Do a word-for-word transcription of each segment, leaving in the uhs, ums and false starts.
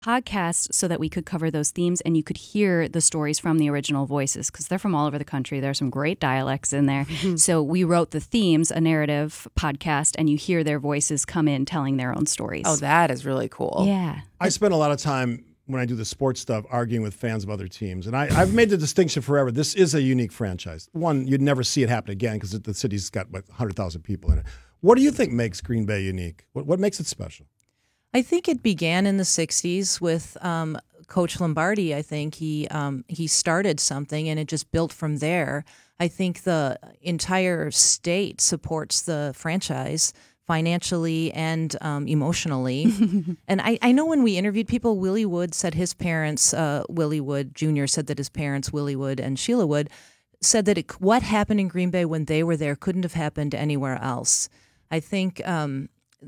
podcast so that we could cover those themes and you could hear the stories from the original voices because they're from all over the country. There are some great dialects in there. Mm-hmm. So we wrote the themes, a narrative podcast, and you hear their voices come in telling their own stories. Oh, that is really cool. Yeah. I spend a lot of time when I do the sports stuff arguing with fans of other teams. And I, I've made the distinction forever. This is a unique franchise. One, you'd never see it happen again because the city's got, what, one hundred thousand people in it. What do you think makes Green Bay unique? What, what makes it special? I think it began in the sixties with um, Coach Lombardi. I think he um, he started something and it just built from there. I think the entire state supports the franchise financially and um, emotionally. And I, I know when we interviewed people, Willie Wood said his parents, uh, Willie Wood Junior said that his parents, Willie Wood and Sheila Wood, said that it, what happened in Green Bay when they were there couldn't have happened anywhere else. I think... Um,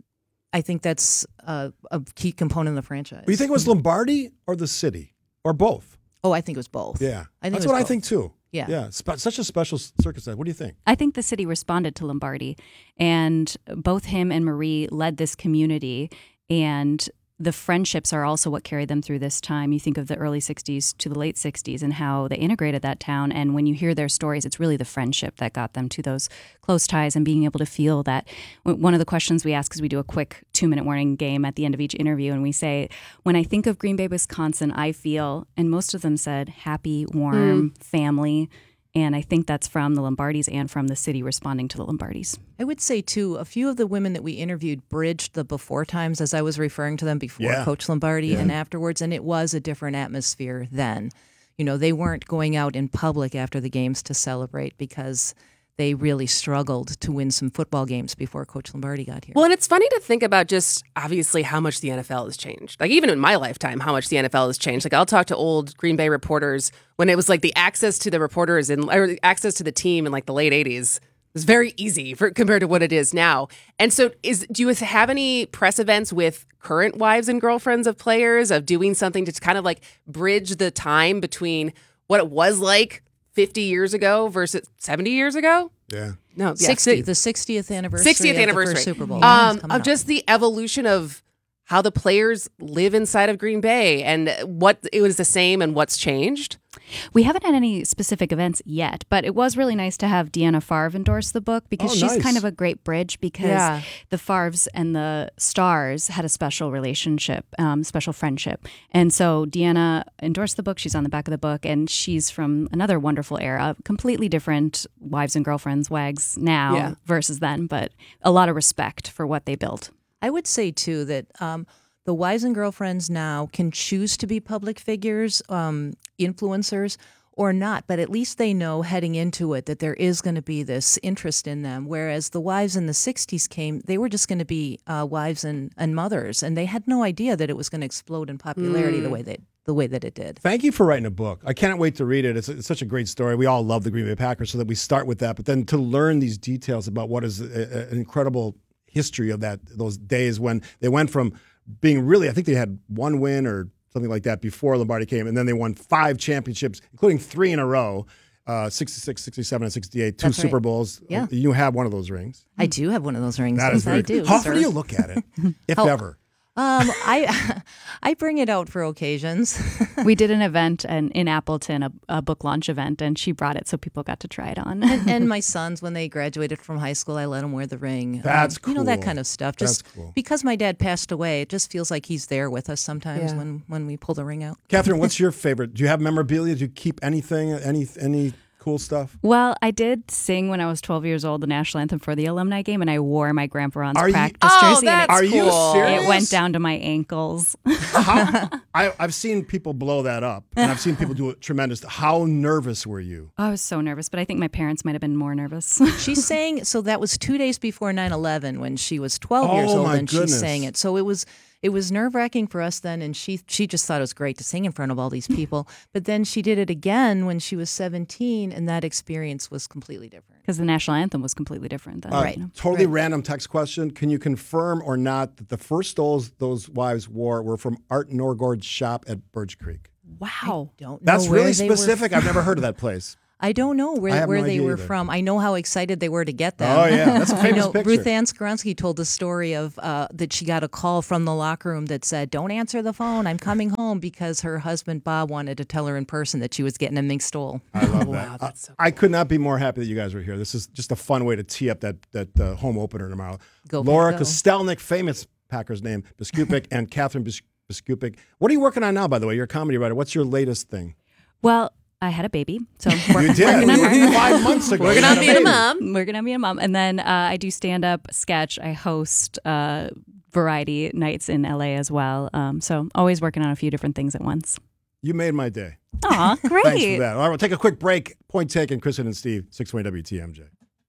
I think that's a, a key component of the franchise. Do you think it was Lombardi or the city? Or both? Oh, I think it was both. Yeah. I think that's it was what both. I think too. Yeah. Yeah. Spe- such a special circumstance. What do you think? I think the city responded to Lombardi, and both him and Marie led this community, and the friendships are also what carried them through this time. You think of the early sixties to the late sixties and how they integrated that town. And when you hear their stories, it's really the friendship that got them to those close ties and being able to feel that. One of the questions we ask is we do a quick two-minute warning game at the end of each interview, and we say, when I think of Green Bay, Wisconsin, I feel, and most of them said, happy, warm, mm. family. And I think that's from the Lombardis and from the city responding to the Lombardis. I would say, too, a few of the women that we interviewed bridged the before times, as I was referring to them before, yeah. Coach Lombardi yeah. and afterwards, and it was a different atmosphere then. You know, they weren't going out in public after the games to celebrate because they really struggled to win some football games before Coach Lombardi got here. Well, and it's funny to think about just obviously how much the N F L has changed. Like even in my lifetime, how much the N F L has changed. Like I'll talk to old Green Bay reporters when it was like the access to the reporters and or access to the team in like the late eighties was very easy for, compared to what it is now. And so is do you have any press events with current wives and girlfriends of players of doing something to kind of like bridge the time between what it was like fifty years ago versus seventy years ago? Yeah. No, yeah, sixty, the sixtieth anniversary sixtieth of anniversary. the first Super Bowl. Um, coming of up. just the evolution of how the players live inside of Green Bay and what it was the same and what's changed. We haven't had any specific events yet, but it was really nice to have Deanna Favre endorse the book because Oh, she's nice. kind of a great bridge because Yeah. the Favres and the Stars had a special relationship, um, special friendship. And so Deanna endorsed the book. She's on the back of the book, and she's from another wonderful era, completely different wives and girlfriends, wags now Yeah. versus then, but a lot of respect for what they built. I would say, too, that um, the wives and girlfriends now can choose to be public figures, um, influencers, or not, but at least they know heading into it that there is going to be this interest in them, whereas the wives in the sixties came, they were just going to be uh, wives and, and mothers, and they had no idea that it was going to explode in popularity Mm. the way that the way that it did. Thank you for writing a book. I can't wait to read it. It's, it's such a great story. We all love the Green Bay Packers, so that we start with that, but then to learn these details about what is a, a, an incredible history of that those days when they went from being really, I think they had one win or something like that before Lombardi came, and then they won five championships, including three in a row, uh, sixty-six, sixty-seven, and sixty-eight, two That's Super right. Bowls. Yeah. You have one of those rings. I do have one of those rings. That is I very do. How often sir. do you look at it, if How- ever? Um, I I bring it out for occasions. We did an event and in Appleton, a, a book launch event, and she brought it so people got to try it on. and, and my sons, when they graduated from high school, I let them wear the ring. That's um, You know, that cool. kind of stuff. That's Just cool. because my dad passed away, it just feels like he's there with us sometimes Yeah. when, when we pull the ring out. Catherine, what's your favorite? Do you have memorabilia? Do you keep anything, any any cool stuff? Well, I did sing when I was twelve years old the national anthem for the alumni game, and I wore my Grandpa Ron's Are you- practice Oh, jersey. and that's Are you cool. serious? it, it went down to my ankles. How, I, I've seen people blow that up, and I've seen people do it tremendous. How nervous were you? I was so nervous, but I think my parents might have been more nervous. She sang, so that was two days before nine eleven when she was twelve Oh, years old my and goodness. she sang it. So it was it was nerve-wracking for us then, and she she just thought it was great to sing in front of all these people. But then she did it again when she was seventeen, and that experience was completely different. Because the national anthem was completely different then. Uh, Right. Totally Right. random text question. Can you confirm or not that the first stoles those wives wore were from Art Norgord's shop at Birch Creek? Wow. Don't know That's where really they were specific. I've never heard of that place. I don't know I where have where no they idea were either. from. I know how excited they were to get them. Oh, yeah. That's a I famous know picture. Ruth Ann Skronsky told the story of uh, that she got a call from the locker room that said, "Don't answer the phone. I'm coming home," because her husband Bob wanted to tell her in person that she was getting a mink stole. I love Wow, that. that's so I, I could not be more happy that you guys were here. This is just a fun way to tee up that that uh, home opener tomorrow. Go, Laura go. Kostelnik, famous Packers name, Biskupik, and Catherine Bis- Biskupik. What are you working on now, by the way? You're a comedy writer. What's your latest thing? Well, I had a baby, so we're You did. working on her. Five months ago. We're you gonna had be a baby. mom. We're gonna be a mom, and then uh, I do stand up, sketch. I host uh, variety nights in L A as well. Um, so always working on a few different things at once. You made my day. Aw, great! Thanks for that. All right, we'll take a quick break. Point taken, Kristen and Steve, six twenty W T M J.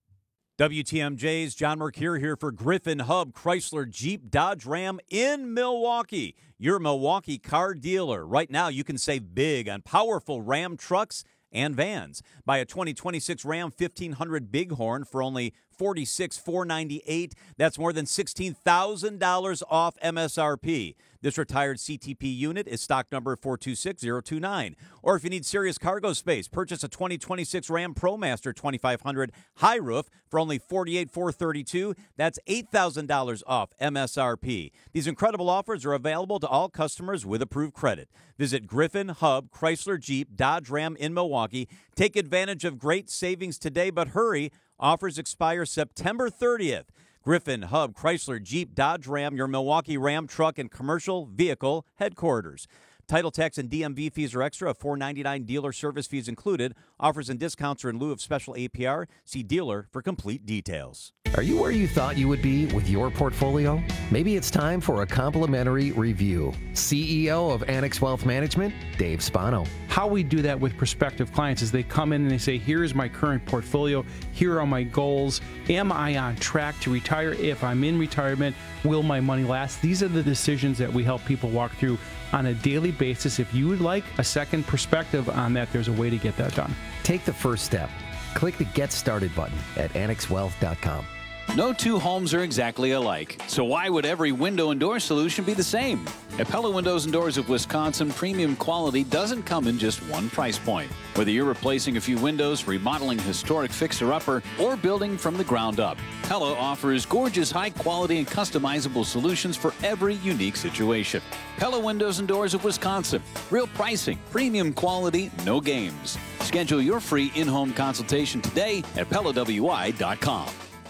W T M J's John Mercure here for Griffin Hub Chrysler Jeep Dodge Ram in Milwaukee, your Milwaukee car dealer. Right now, you can save big on powerful Ram trucks and vans. Buy a twenty twenty-six Ram fifteen hundred Bighorn for only forty-six thousand four hundred ninety-eight dollars. That's more than sixteen thousand dollars off M S R P. This retired C T P unit is stock number four two six zero two nine. Or if you need serious cargo space, purchase a twenty twenty-six Ram ProMaster twenty-five hundred high roof for only forty-eight thousand four hundred thirty-two dollars. That's eight thousand dollars off M S R P. These incredible offers are available to all customers with approved credit. Visit Griffin Hub Chrysler Jeep Dodge Ram in Milwaukee. Take advantage of great savings today, but hurry. Offers expire September thirtieth. Griffin Hub Chrysler Jeep Dodge Ram, your Milwaukee Ram truck and commercial vehicle headquarters. Title tax and D M V fees are extra. four dollars and ninety-nine cents dealer service fees included. Offers and discounts are in lieu of special A P R. See dealer for complete details. Are you where you thought you would be with your portfolio? Maybe it's time for a complimentary review. C E O of Annex Wealth Management, Dave Spano. How we do that with prospective clients is they come in and they say, here's my current portfolio, here are my goals, am I on track to retire? If I'm in retirement, will my money last? These are the decisions that we help people walk through on a daily basis. If you would like a second perspective on that, there's a way to get that done. Take the first step. Click the Get Started button at annex wealth dot com. No two homes are exactly alike, so why would every window and door solution be the same? At Pella Windows and Doors of Wisconsin, premium quality doesn't come in just one price point. Whether you're replacing a few windows, remodeling a historic fixer-upper, or building from the ground up, Pella offers gorgeous, high-quality, and customizable solutions for every unique situation. Pella Windows and Doors of Wisconsin. Real pricing, premium quality, no games. Schedule your free in-home consultation today at Pella W I dot com.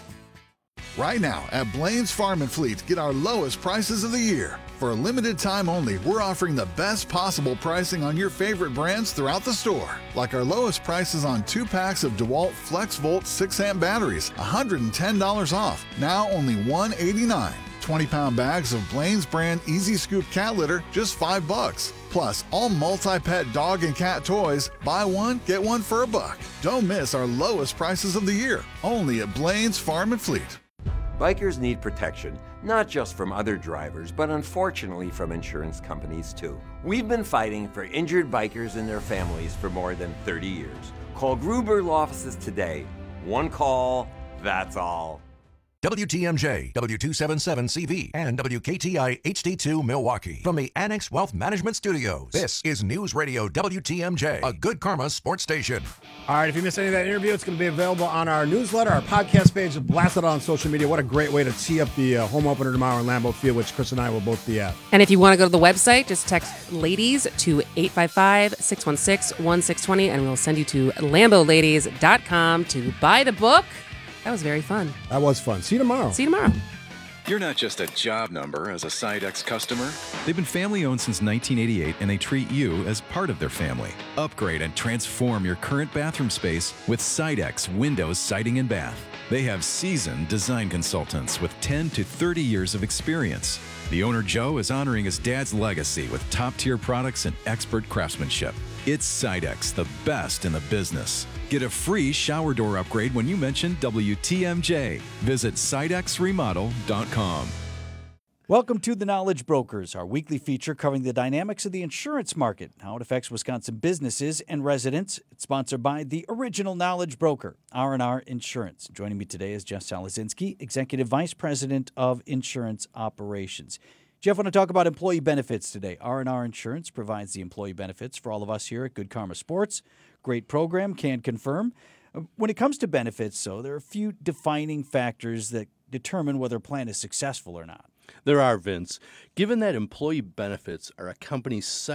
Right now at Blaine's Farm and Fleet, get our lowest prices of the year. For a limited time only, we're offering the best possible pricing on your favorite brands throughout the store. Like our lowest prices on two packs of DeWalt FlexVolt six amp batteries, one hundred ten dollars off, now only one hundred eighty-nine dollars. twenty pound bags of Blaine's brand Easy Scoop cat litter, just five bucks. Plus, all multi-pet dog and cat toys, buy one, get one for a buck. Don't miss our lowest prices of the year, only at Blaine's Farm and Fleet. Bikers need protection, not just from other drivers, but unfortunately from insurance companies too. We've been fighting for injured bikers and their families for more than thirty years. Call Gruber Law Offices today. One call, that's all. W T M J, W two seventy-seven C V, and W K T I H D two Milwaukee. From the Annex Wealth Management Studios, this is News Radio W T M J, a Good Karma sports station. All right, if you missed any of that interview, it's going to be available on our newsletter, our podcast page, and blast it on social media. What a great way to tee up the uh, home opener tomorrow in Lambeau Field, which Chris and I will both be at. And if you want to go to the website, just text ladies to eight five five, six one six, one six two zero, and we'll send you to lambeau ladies dot com to buy the book. That was very fun. That was fun. See you tomorrow. See you tomorrow. You're not just a job number as a Sidex customer. They've been family-owned since nineteen eighty-eight, and they treat you as part of their family. Upgrade and transform your current bathroom space with Sidex Windows Siding and Bath. They have seasoned design consultants with ten to thirty years of experience. The owner, Joe, is honoring his dad's legacy with top-tier products and expert craftsmanship. It's Sidex, the best in the business. Get a free shower door upgrade when you mention W T M J. Visit Sidex Remodel dot com. Welcome to The Knowledge Brokers, our weekly feature covering the dynamics of the insurance market, how it affects Wisconsin businesses and residents. It's sponsored by the original Knowledge Broker, R and R Insurance. Joining me today is Jeff Salazinski, Executive Vice President of Insurance Operations. Jeff, I want to talk about employee benefits today. R and R Insurance provides the employee benefits for all of us here at Good Karma Sports. Great program, can confirm. When it comes to benefits, though, there are a few defining factors that determine whether a plan is successful or not. There are, Vince. Given that employee benefits are a company's